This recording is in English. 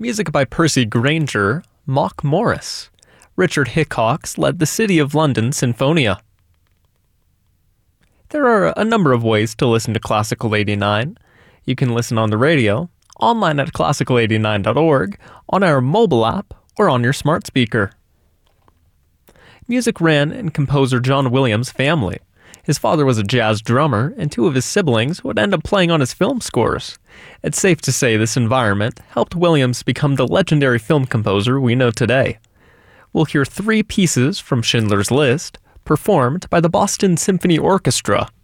Music by Percy Grainger, Mock Morris. Richard Hickox led the City of London Sinfonia. There are a number of ways to listen to Classical 89. You can listen on the radio, online at classical89.org, on our mobile app, or on your smart speaker. Music ran in composer John Williams' family. His father was a jazz drummer, and two of his siblings would end up playing on his film scores. It's safe to say this environment helped Williams become the legendary film composer we know today. We'll hear three pieces from Schindler's List, performed by the Boston Symphony Orchestra.